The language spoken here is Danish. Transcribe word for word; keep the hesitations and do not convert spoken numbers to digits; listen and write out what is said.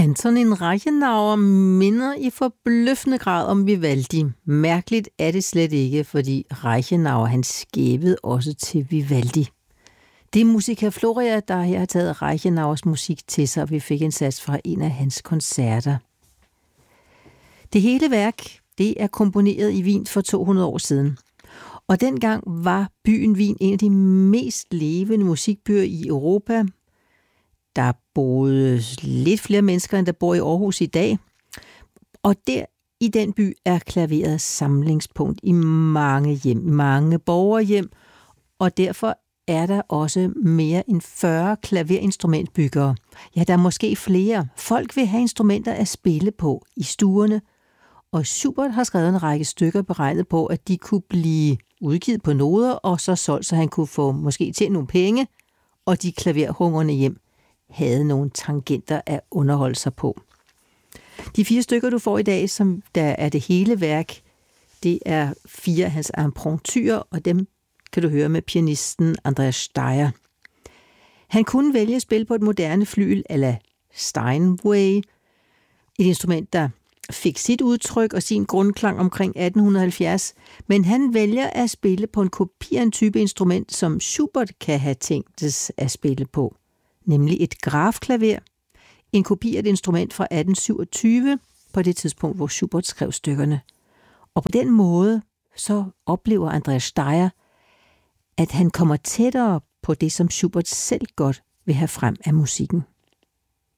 Antonin Reichenauer minder i forbløffende grad om Vivaldi. Mærkeligt er det slet ikke, fordi Reichenauer han skævede også til Vivaldi. Det er Musica Floria, der her har taget Reichenauers musik til sig, og vi fik en sats fra en af hans koncerter. Det hele værk, det er komponeret i Wien for to hundrede år siden. Og dengang var byen Wien en af de mest levende musikbyer i Europa. Der boede lidt flere mennesker, end der bor i Aarhus i dag. Og der i den by er klaveret samlingspunkt i mange hjem, mange borgerhjem. Og derfor er der også mere end fyrre klaverinstrumentbyggere. Ja, der er måske flere. Folk vil have instrumenter at spille på i stuerne. Og Schubert har skrevet en række stykker beregnet på, at de kunne blive udgivet på noder, og så solgt, så han kunne få måske til nogle penge, og de klaverhungrende hjem havde nogle tangenter at underholde sig på. De fire stykker, du får i dag, som der er det hele værk, det er fire af hans impromptuer, og dem kan du høre med pianisten Andreas Steyr. Han kunne vælge at spille på et moderne flygel a la Steinway, et instrument, der fik sit udtryk og sin grundklang omkring atten halvfjerds, men han vælger at spille på en kopi af en type instrument, som Schubert kan have tænktes at spille på, nemlig et grafklaver, en kopi af et instrument fra atten syvogtyve, på det tidspunkt, hvor Schubert skrev stykkerne. Og på den måde, så oplever Andreas Steyr, at han kommer tættere på det, som Schubert selv godt vil have frem af musikken.